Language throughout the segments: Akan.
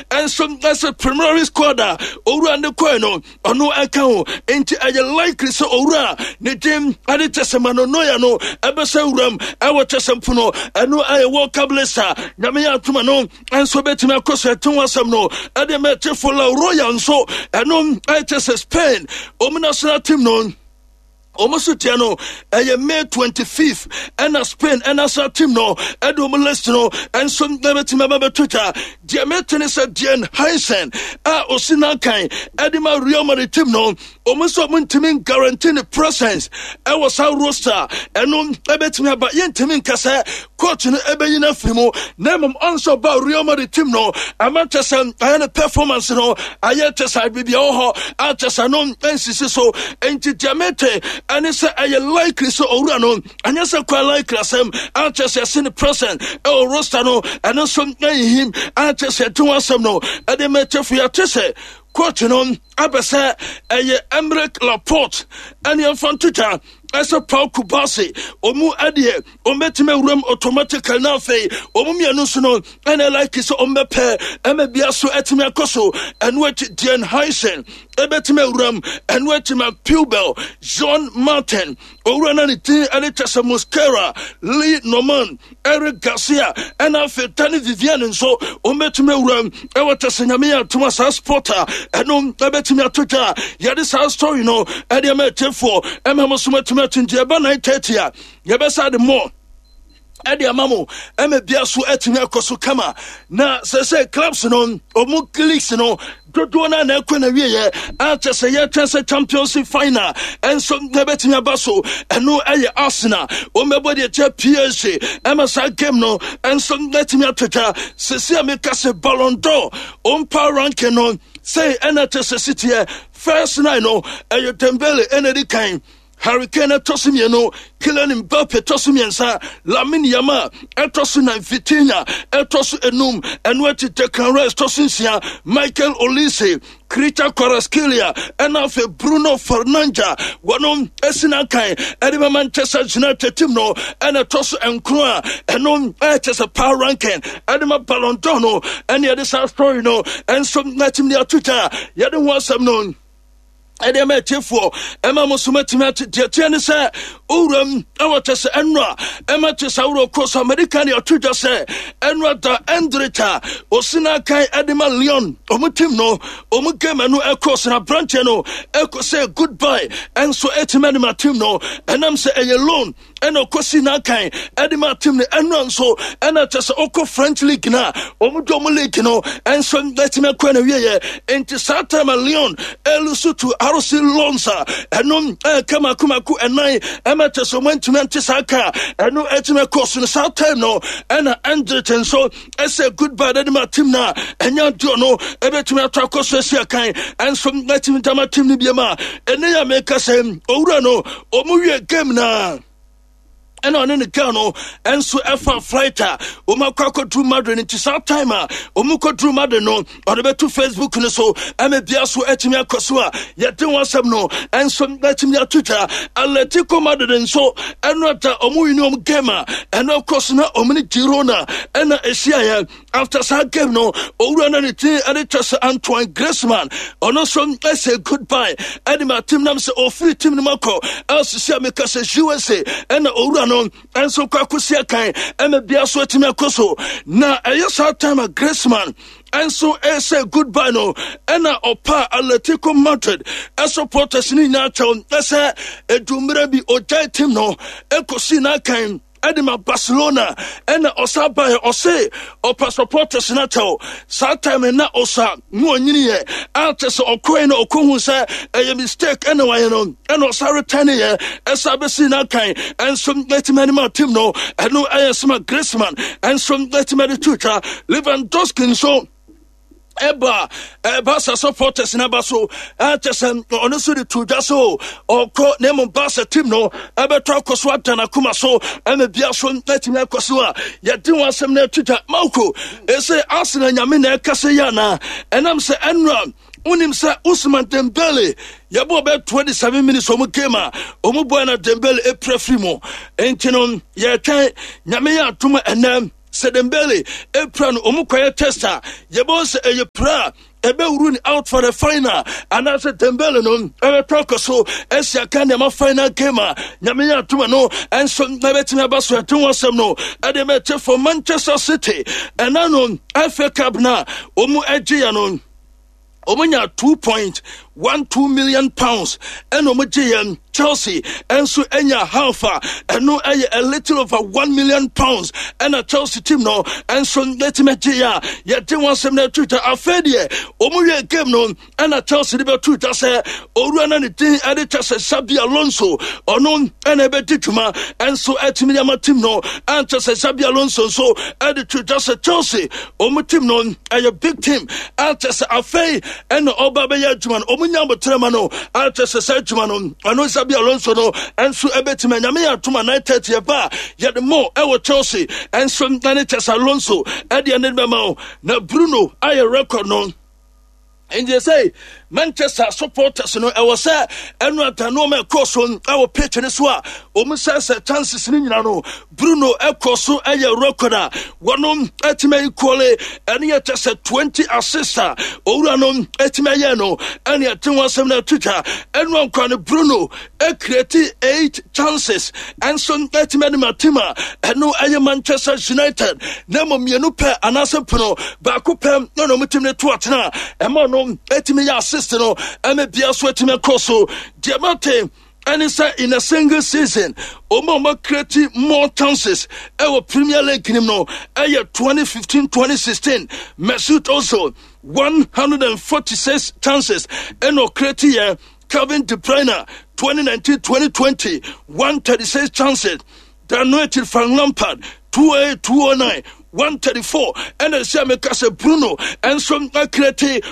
and some as a primary squadder owura ne koino ono aka ho enti aye likely so owura ne dem ade tesemano no ya no ebesa uram ewo tesempuno eno aye wokablesa nyame ya atuma no enso betime akoso etin wasam no ade mete fola royal so eno aye tese Spain national team no almost tiano May 25th and Spain and as a team no Edo list no and some never team about Twitter dear Mertens Dian Heisen Osina Kai Edima Real Madrid team no almost one team guarantee the presence I was our roster and no bet me about yen team kasa coach no ebeyina fimo name answer about Real Madrid team no Manchester I had a performance no I had to side baby oh I just anon NCC so enti diamete and it's a likely so Orano, and yes, I quite like Rasem. I just seen the person, Rostano, and also him. I just said to us, no, and they met for your tesse. Quoting on Abasa, Emmerich Laporte, and your fan Twitter. As a Paul Kubasi, Omu Adie, Ometime Room Automatical Nafe, Omumia Nusuno, and I like his Omepe, Emebiaso Etimia Koso, and what Dian Heisen, Ebetime Rum, and what Pubel, John Martin, Orananity, Anitasa Muscara, Lee Norman, Eric Garcia, and Alfetani Vivian, and so Ometime Rum, Ewatasinamia, Thomas Sporter, and Ebetimia Twitter, Yadis our story, no, Adiamete for Emma Tintiaba 9:30 yebesa de more ade amamo emebia so etinya koso kama na se clubs no omu leagues no dodo na ekwana wiye atese ye tense championship final enso nebetinya baso eno eye Arsenal omebodi eche PSG emasa game no enso nebetinya teta se ameka se Ballon d'Or umpa ranking no say NHS City first nine no eye Dembele enedi kan Hurricane Tosimiano, Kylian Mbappe Tosimiansa, Lamine Yamal, Etosuna Vitinha, Etos Enum, and what Declan Rice Tosinsia, Michael Olise, Krita Kvaratskhelia, and after Bruno Fernandes, Wanon Esinakai, Edima Manchester United team no, and a Toss and Croix, and on as a power ranking, Edima Ballon d'Or, and yet this story no, and some let him near Twitter, yet there was some known. Ede me tefo ema musumatima tiatiane se uram awatese enra ema tesa uro cross American ya tuja se enra da endrita osina kai edema Leon omutim no omugema no cross na branch no eko say goodbye enso etimani ma team no enam se alone eno kosi na kai edema team ne enra nso ena tesa oko French league na omudomo league no enso letime kwa na wiye enti satama Leon elusu to Arosi Lonsa enum kama kumaku enai emete so mantimenti saka enu etime course no south time no ena Anderton so say goodbye to my team na enya do no ebetime atako so sia kan enso letime dama team ni biema ene ya make say owura no omuwie game na and on in the cano, and so F1 fighter, Omakako Drew Madden into South Timer, Omuko Drew Madden, or the better Facebook, and so I'm a Biaso Etimia Kosua, yet don't want some no, and some Etimia Twitter, Atletico Madden, so and not Omuinum Gamer, and of course, not Omni Girona, and Asia after South Game no, Oranity, and it was Antoine Griezmann, or no some I say goodbye, and my team names or free team Mako, else see me because USA, and Oran. And so Kakusia Kai, and a Biaso Etimia Koso. Now, a yes, our time a Griezmann. And so I say goodbye no, and Opa Atletico Madrid, as supporters in Natal, as a Dumrebi Ojai team no, Ekosina Kain. Edima Barcelona and Osaba Ose or supporters Natal. Satime na Osa, no Ninie, Altes or Queen or Kunsa, a mistake anyway, and Osara Tania, as Abesina Kai, and some Letimanima team no, and no Ayasma Griezmann, and some Letimani Tuta, Lewandowski so. Eba Barca supporters na baso atesem onosuri tujaso or name Barca team no ebetra koswata na kuma so emebia so letime koswa yedi wansem na tuja mauko ese Arsenal nyame na ekase ya na enam se enram unim se Ousmane Dembele yabo about 27 minutes omu kema omu boy na Dembele e prefri mo entinom ye kan nyame ya tuma enam Sedembele epran omukwaya tester yebose eyepra ebe uruni out for the final and as a Dembele no talk so esia kan ma final game nyame ya tuma no enso nabetima baso eto wasem no edemete for Manchester City and anon FA Cup na omu egia no omunya 2.12 million pounds and omugia Chelsea and so enya halfa and no a little over 1 million pounds and a Chelsea team no and so let me yet one some Twitter afedie omuye game no and a Chelsea the Twitter say oruana ni tin editor say Xabi Alonso or no and a betituma and so etimiama team no and just say Xabi Alonso so editor just say Chelsea omu team no a big team and just afei and obabeya juman omunya botrema no and just say juman no Xabi Alonso no and so ebetima nyame atuma 9:30 ba yet more ewo Chelsea and so Xabi Alonso at the end of the na Bruno aye record no and they say Manchester supporters no I was say enu atano me cross on our pitch ne so a omusa chances ni nyina no Bruno ekoso aye record a wonom etime equal ene ya tese 20 assists owura no etime ye no ene ya tin wasem na Twitter enu ankwa ne Bruno create 8 chances and so etime ne matima enu aye Manchester United na mo mienu pe anase pono ba ko pem no mutim ne to atena e mo no etime ya assist no eme bia so etime crosso diamante and it's in a single season Omoma create more chances our Premier League no 2015-2016 Mesut also 146 chances and no create Kevin De Bruyne 2019-2020 136 chances Daniel Frank Lampard 209 134 and the same case Bruno and some create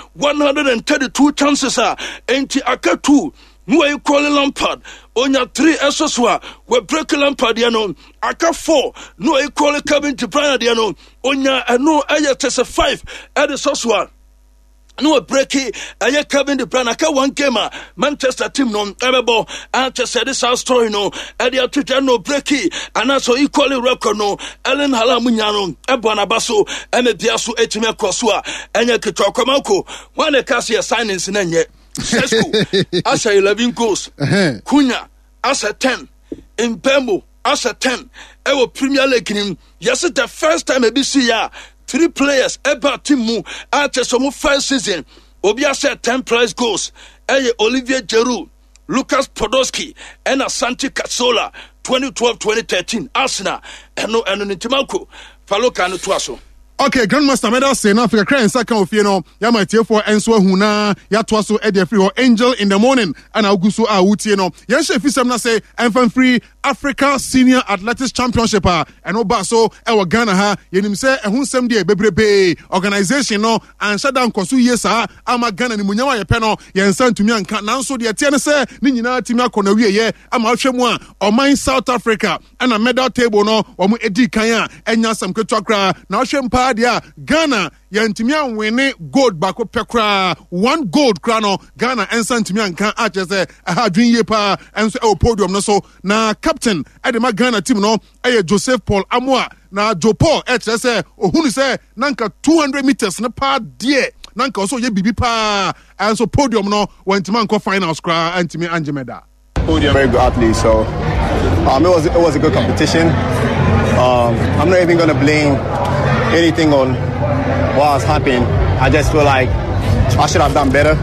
132 chances and Akatu no you call Lampard onya 3 esoswa we break Lampard no aka 4 no you call Kevin De Bruyne no onya no aya 5 at the soswa no break aya Kevin De Bruyne aka 1 game Manchester team no ebebo and say this our story no at the Twitter no break and so equally record no Ellen Halamunya no ebo na baso emebia so etime kroso a enya kitwakomako when the cast your signings na nye Sesko as 11 goals Cunha as 10 Mbembo as 10 ewo Premier League nim yes the first time e be see ya 3 players ever team mu at some first season obi as 10 plus goals Olivier Giroud Lucas Podolski and Asante Cazorla 2012-2013 Arsenal eno ntimako faloka no toaso. Okay, Grandmaster Medal say na Africa cry nsaka ofie no ya matie for enso ahuna ya to so e dey free or Angel in the morning and aguso a wutie no yen she fisem na say enfan free Africa Senior Athletics Championship and oba so e wo Ghana ha yenim say ehun sem dey bebrebe organization no and shut down koso yesa ama Ghana ni munyawa ye pe no yen san tumi anka nanso de tie ne say ni nyina timi akona wie ye ama hwemu a oman South Africa and a medal table no omo edi kan a enya sam ketu akra na hwempa dia Ghana yantimi anwene gold bako pekra 1 gold kra no Ghana ensa ntimi anka ache se aha dwen ye pa enso e podium no so na captain edema Ghana team no Joseph Paul Amoa na Jopo eche se ohunu se nanka 200 meters na pa die nanka so ye bibi pa enso podium no wantimi anko finals kra antimi anjemeda podium. Very good athlete, so it was a good competition. I'm not even gonna blame anything on what has happened. I just feel like I should have done better.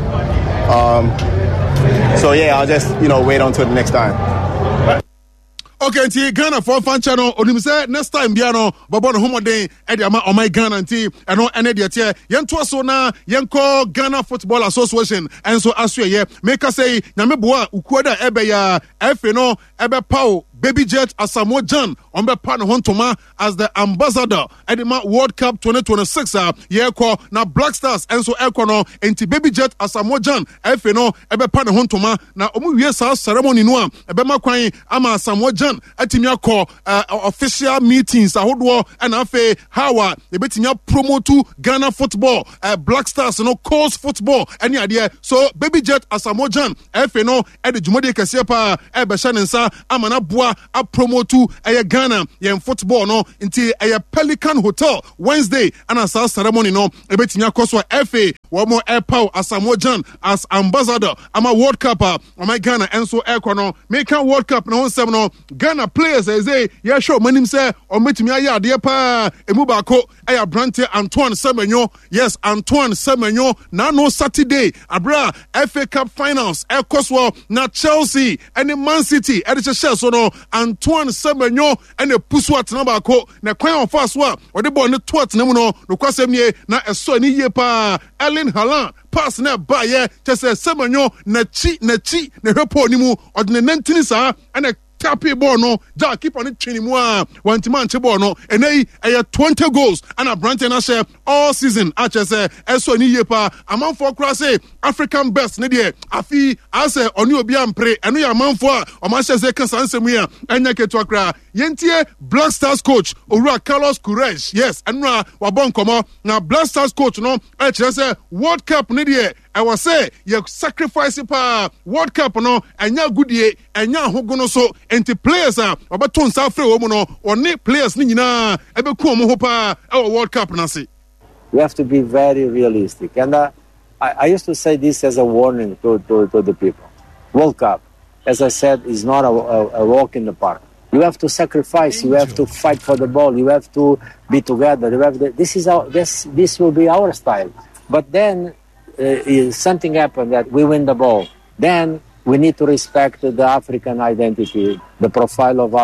So yeah, I'll just wait until the next time. Okay, nti Ghana for fan channel onim say next time bia no bobo no homoden e dey ama my Ghana nti eno ene dey tie yento so na yenko Ghana Football Association enso aso ye make say nyame boa ukuoda ebe ya efe no ebe paw Baby Jet Asamoah Gyan on be partner Hontoma as the ambassador at the World Cup 2026 yeko na Black Stars enso ekono enti Baby Jet Asamoah Gyan efe no ebe partner Hontoma na omu wie sa ceremony no ebe makwan ama Asamoah Gyan atimi akọ official meetings ahodo and afe hawa ebetimi promote Ghana football Black Stars no coast football any ade so Baby Jet Asamoah Gyan efe no e de jumode kese pa ebe shanensa ama na boa aba a promote a Ghana yen football no into a Pelican Hotel Wednesday and a ceremony no ebetinya koswa FA Wamo Airpow Asamoah Gyan as ambassador ama World Cup my Ghana enso ekono make World Cup no nsem no Ghana players say yeah sure manim say o metimi aye ade pa emu ba ko aya Brante Antoine Semenyo. Yes, Antoine Semenyo na no Saturday abra FA Cup finals ekoswo na Chelsea and Man City ediche so no Antoine Semenyo and the puswat na ba ko na kwan of fast wa ode ball ne twat na mu no kwasem nie na eso ni ye pa Erling Haaland pass na ba ye chese Semenyo na chi na hwepo ni mu odne nantini sa and Tappy ball no, Jack keep on it chinimwa, one to man ball no, and they 20 goals and a Branton share all season. I just say, so ni yepa, a man for cross African best, Nidia, Afi, I say, on you be and pray, and we are man for, or my says, Kansansemia, and Yaketwakra, Yentie, Black Stars coach, Ura Carlos Courage, yes, and Ra, Wabon Komo, now Black Stars coach, no, I just say, World Cup, Nidia. I was say you sacrifice pa World Cup no anya goodie anya hogono so enti players obeton sa free wo no oni players ni nyina ebeku omo ho pa e World Cup na se. We have to be very realistic, and I used to say this as a warning to the people. World Cup, as I said, is not a walk in the park. You have to sacrifice. You have to fight for the ball. You have to be together. You have this will be our style. But then something happened that we win the ball. Then we need to respect the African identity, the profile of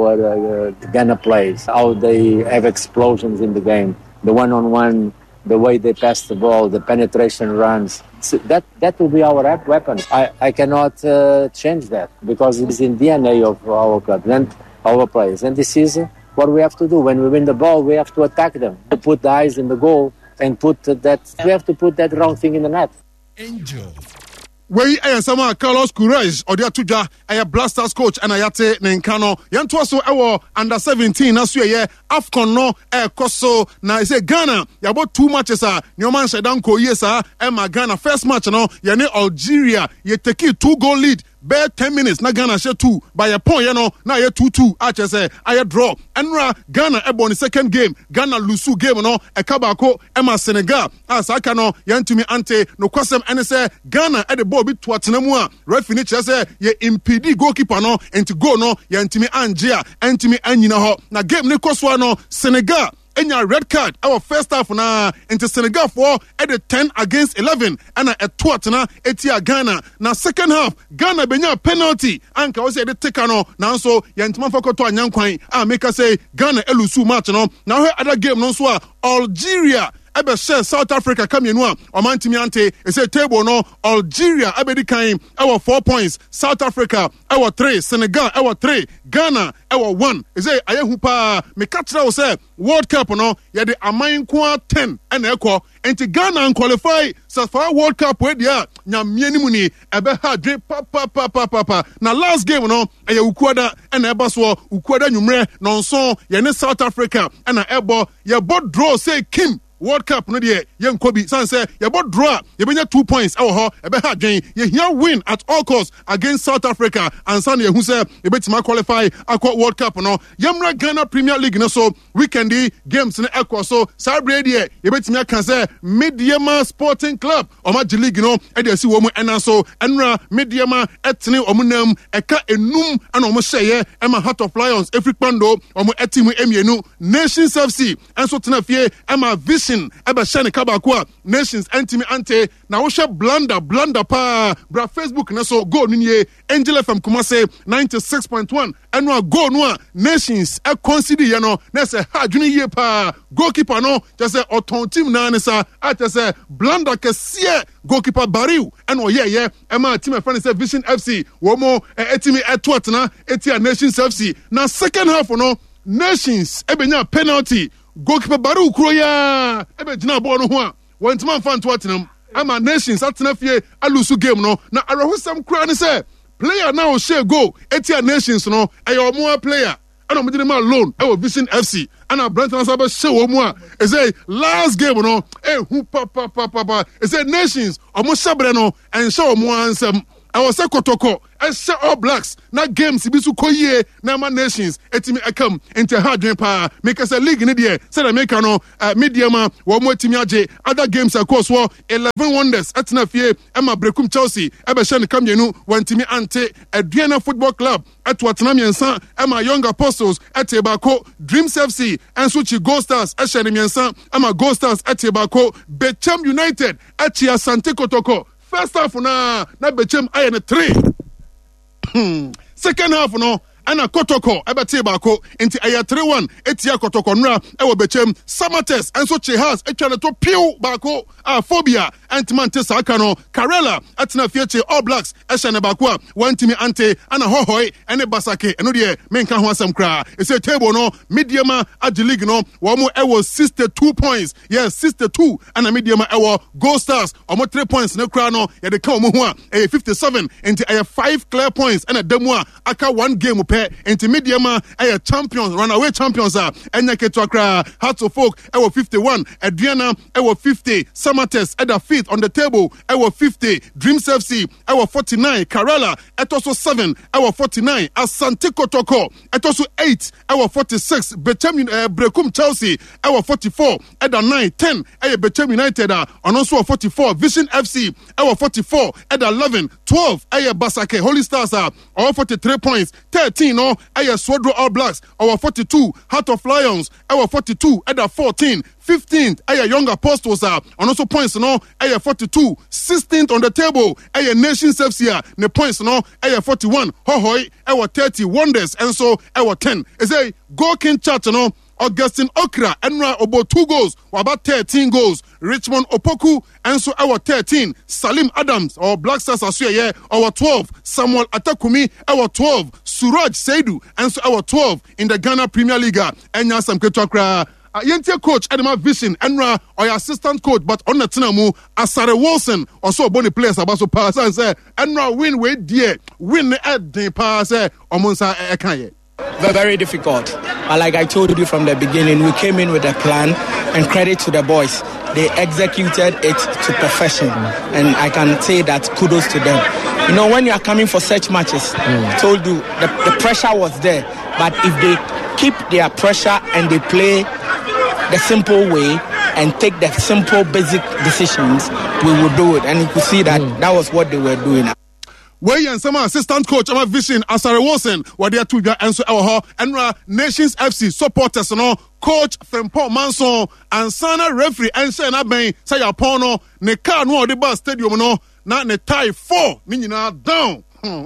our Ghana players, how they have explosions in the game, the one-on-one, the way they pass the ball, the penetration runs. So that will be our weapon. I cannot change that because it is in DNA of our club and our players. And this is what we have to do. When we win the ball, we have to attack them, to put the eyes in the goal, and we have to put that wrong thing in the net. Angel. Wei sama Carlos Courage or dia tuja Black Stars coach and ayate nenkano yanto so under 17 na so ye AFCON no koso na say Ghana ya bought 2 matches Nyoman Shedan ko yesa ma Ghana first match no ye ne Algeria ye take 2-goal lead. Bare 10 minutes na Ghana share 2 by a point na ye 2-2 ache say aye draw enra Ghana ebo ni second game Ghana lusu game no ekabako ema Senegal asaka no yantumi ante no kwasem ene say Ghana e de ball bi to atenamu a referee che say ye impede goalkeeper no enti goal no yantumi anjia entumi anyina ho na game ni koswa no Senegal enya red card our first half na into Senegal for at the 10-11 and a twat na etia Ghana na second half Ghana benya penalty anka we say the take no na so yantuma fokoto anyankwan make us say Ghana elusu match no na other game no so Algeria ebe share South Africa kamienu a omantimi ante say table no Algeria abedi kan 4 points, South Africa 3, Senegal 3, Ghana 1 say ayehu pa me katra say World Cup no ye de aman kwa 10 and ekwo enti Ghana qualify so for World Cup we dia nyamie ni mu ni ebe ha dwe pa na last game no eye ukuada and eba so ukuada nwumre no nso ye ne South Africa and ebo ye bod draw say Kim World Cup no dey yen kobi san say ye bought draw ye benya 2 points e wo ho e be ha dwen ye here win at all costs against South Africa and san ye hu say ye betima qualify akwa World Cup no yemra Ghana Premier League no so weekendy games no ekwo so sabre dey ye betima kan say Mediama Sporting Club o ma league no e dey si wo mu ena so enra Mediama etene omunam eka enum ana o mo sheye e ma Heart of Lions Afrikpando o mo etimu emienu Nations FC enso tena fie e ma Vision ebe shane kabakwa Nations entimi ante na wo hwe blunder pa bra Facebook na so goal ni Angel FM Kumase 96.1 eno a goal no a Nations e consider ye no na se ha dwuni ye pa goalkeeper no just say oton team na ne sa ate say blunder kese goalkeeper Bariu eno ye e ma team e friend say Vision FC wo mo etimi etwat na etia Nations FC na second half no Nations ebenya penalty goalkeeper Baru Kroya ebe jina ball no ho a wantima fan to atenam ama Nations atena fie alusu game no na arahusam kura ne say player now share go etia Nations no ayo mo player ana mo dine ma loan e wo Vision FC ana Brentford sabe share wo mo a e say last game no hu pa e say Nations omo shabre no en show mo ansem I was a Kotoko, and say All Blacks, not games, Bisu Koye, Nama Nations, etimi akam, into hard dream power, make us a league in India, said Americano, Mediama, one more Timiaje, other games, of course, 11 wonders, Atina Fie, Emma Brekum Chelsea, Ebeshan Kamyenu, one Timi Ante, Adriana Football Club, at Watanami and San, Emma Young Apostles, at Tebako, Dreams FC, and Suchi Gold Stars, Ashanimi and San, Emma Gold Stars, at Tebako, Bechem United, at Chia Sante Kotoko. First half na Bechem I 3. Second half no ana Kotoko ebete bako enti aya 3-1 etia Kotoko nra ewo Bechem Samates enso Chehas etwa to piu bako phobia antimante saka no Karela atina fieche All Blacks ehye ne bako a wantimi ante ana hohoi ene basake eno de menka ho asem kra ese table no mediama agi league no wo mo ewo 62 points yes 62 ana mediama ewo Gold Stars omo 3 points ne kra no ye de ka omo ho a 57 enti aya 5 clear points ana demu a aka 1 game enti mediama aya champions runaway champions enya ketwa kra Hearts of Oak ewo 51 Adriana ewo 50 Samates at the fifth on the table ewo 50 Dreams FC ewo 49 Karela etoso 7 ewo 49 Asante Kotoko etoso 8 ewo 46 Bechem Brekum Chelsea ewo 44 at the 9 10 aya Bechem United on also 44 Vision FC ewo 44 at the 11 12 aya Basake Holy Stars all 43 points 13 no aya Swodro All Blacks our 42 Heart of Lions our 42 at the 14 15th aya Young Apostles on also points no aya 42 16th on the table aya Nations FC ne points no aya 41 hohoi our 30 Wonders and so our 10 is a Go King Church no Augustine Okra Enra Obo 2 goals or about 13 goals Richmond Opoku and so our 13 Salim Adams or Black Stars Asuye our 12 Samuel Atakumi our 12 Suraj Seidu and so our 12 in the Ghana Premier League and Yasam Ketokra Yentia coach Edema Vision Enra or assistant coach but on the Tinamu Asare Wilson also bony players about so pass and say Enra win with dear win at the pass Omonsa Ekanye. Very difficult. But like I told you from the beginning, we came in with a plan, and credit to the boys. They executed it to perfection. And I can say that kudos to them. You know, when you are coming for such matches, I told you the pressure was there. But if they keep their pressure and they play the simple way and take the simple basic decisions, we will do it. And you could see that that was what they were doing. Way and some assistant coach of Vision Asare Wilson were there to answer our and Nations FC supporters no coach Frempong Manson and Sana referee and say na ben say apono ne car no the bus stadium no na ne tie 4 ni nyina down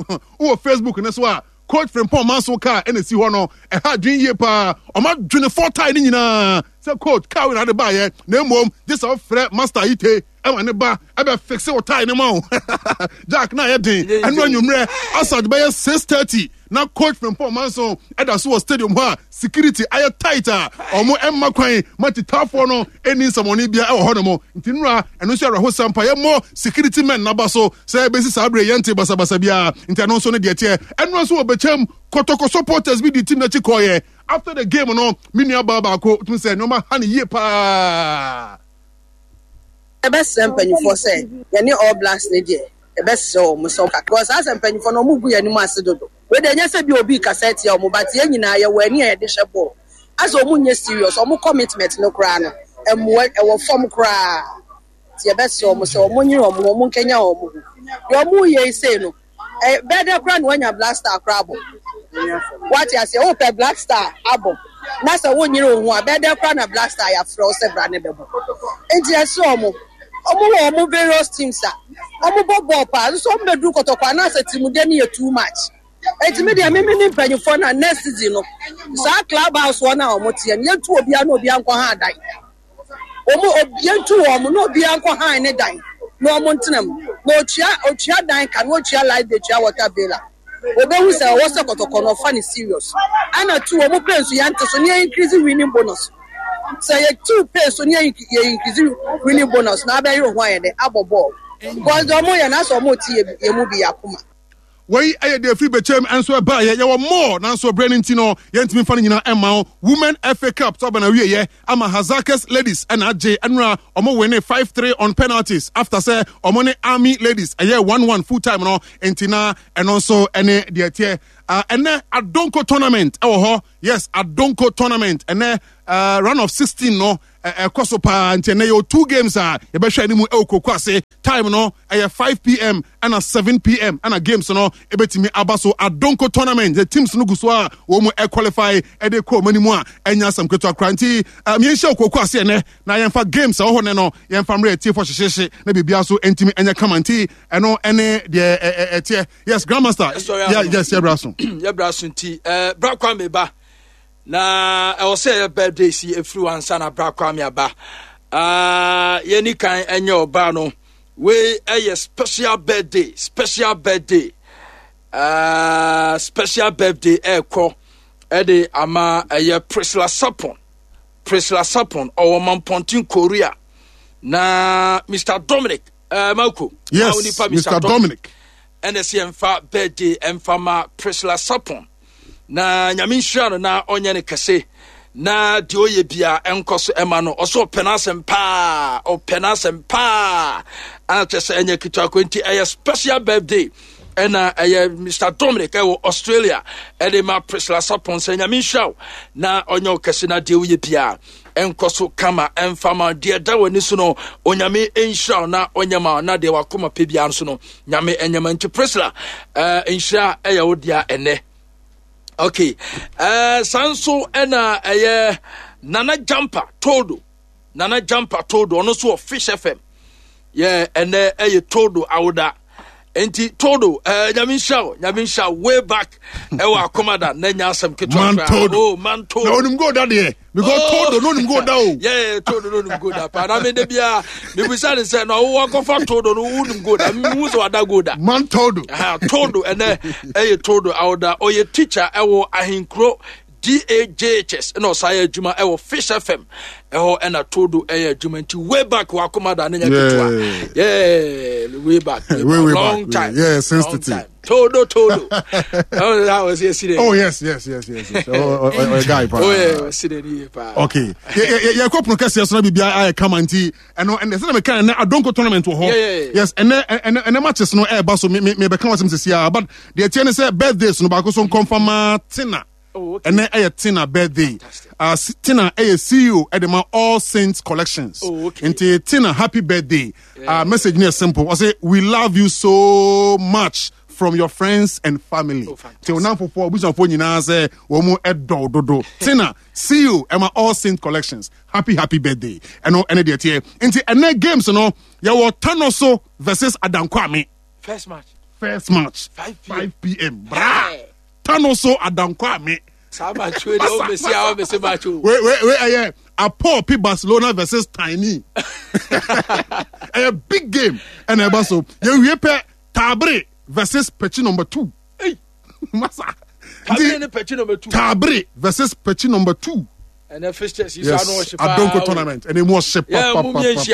o Facebook ne so coach Frempong Manson car and see ho no e ha dwen ye pa o ma dwen 4 tie ni nyina say coach car we na the buy na mom this of master ite ewa ne ba ebe fixe o tie ne ma Jack na heading and when you mre asad by 6:30 na coach Frempong Manson eda so stadium ha security aye tighter omo emma kwan mati tafo no eni samoni bia e ho no mo ntinura eno so raho sampa ye mo security men na ba so say besi sabre yente basabasa bia ntano so ne de tie eno so obechem Kotoko supporters be the team na chikoye after the game no minia baba ko tun say no ma hani ye pa the best mpanyfo say ye All Blacks ne de the best so mo so because as mpanyfo no mu gu ye ni mu asedodo we de nya se bi obi cassette ya mo but ye nyina ye wani ye de hwebo as o mu nye serious o mu commitment no kra no emwo e wo form kra ti ye best so mo nyi o mo nkenya o mo yo mu ye say no better kra no anya Black Star crab what you say per Black Star abo na se wo nyire ohun better kra na Black Star ya fro se bra ne bebo enti eso mo omo various teams omo bobo pa so mo bedu Kotoko na se team de ne too much enti me dia me ni mpanyfo na next season no sa clubhouse wona omo tie ne tu obi na obi anko ha dan omo obi tu omo no obi anko ha ne dan no omo ntenam no ochia dan kan ochia live de chia water bela obehu se wo se Kotoko no fa ni serious ana tu omo play so ya nto so ne increase winning bonus say you two pay so ne increase winning bonus na be yo ho aye de abobo because omo ya na so omo tie ye mu bi yakoma wei ɛyɛ de free bechem enso ba ye wɔ more nanso branding tino yɛntimi fa nyina ɛma women FA Cup so bana wiye ama Hazakes ladies ɛna agye ɛnura ɔmo win 5-3 on penalties after say ɔmo ne Army ladies ɛyɛ 1-1 full time no entina ɛno nso ɛne de tie ɛnɛ Adonko tournament ɛwɔ hɔ yes Adonko tournament ɛnɛ round of 16 no ɛkɔso pa nti ɛnɛ yɛ 2 games a yɛbɛhwɛ animu ɛwɔ ase time no ɛyɛ 5 p.m. and 7 p.m. and games no ebetimi aba so Adonko tournament the teams no gu so a wo mu qualify ɛde kɔ manimu a ɛnya sam keto akranti yɛnhyɛ okoko ase ɛnɛ na yɛmfa games a wo ne no yɛmfa mre tie fo hyehyehye na bibia so entimi ɛnya kamanti ɛno ɛne de ɛtie yes grandmaster yes yebraso yebraso nti brakwa meba na I was say birthday si everyone sana brakwa me aba yeni kan enye oba no we a special birthday eko ede ama Priscilla Sapon or Mampontin Korea na Mr. Dominic Malco yes Mr. Dominic and the CMFA birthday emfama Priscilla Sapon na nyamisha na onyane kase na di oye bia enkoso ema no oso penasem pa anatese enye kitwa kwenti special birthday ena Mr. Dominic Australia ma Priscilla Sapon se nyamisha na onyo kase na di oye bia enkoso kama enfama de da wani so no onyame ensha na onyama na de wakoma pebia so no nyame enyama nti Priscilla ensha odia ene. Okay. Sanso ena Nana Jumper Todo ono so of Fish FM. Yeah, ene Todo awda. Enti Todo nyamisha way back ewa komada nenya asem ketwa. Man Todo. No nim go that there. Because Todo no nim go down. Yeah, Todo no nim go da. Pa na me de bia me bisa say no wo go for Todo no nim go da. Me so ada go da. Man Todo. Todo ene Todo awda oye teacher ewo ahinkro DAJHS no say adwuma ewo Fish FM eho ena Todo adwuma nti way back wa komada nenya ketwa. Yeah, way back. Long back. Time. Yeah, sensitive. Todo. That was yesterday. Oh yes. Oh guy. Oh yeah, yesterday. Okay. Yeah, ko pro kase so na bibia ay kamanti eno and say na me kan na Adonko tournament wo ho. Yes, and matches no e ba so me be kan wasem sesia but the tie ne say birthdays no ba ko so confirm Tina. Oh, okay. And then Tina birthday. Tina CEO at the All Saints Collections. Oh, okay. And Tina, happy birthday. Message near simple. I say we love you so much from your friends and family. Till now for which of you now say womu edo dodo. Tina, CEO at All Saints Collections. Happy birthday. And no any day here. Into any games no ya Tanoso versus Adam Kwame. First match. 5 p.m. Bra. Tanoso Adam Kwame. Wait, a poor P Barcelona versus Tiny. A big game. And a basso. You pe Tabre versus Pechi number 2. Hey, Massa. Tabre versus Pechi number 2. And the first yes, Adonko tournament. And it was ship.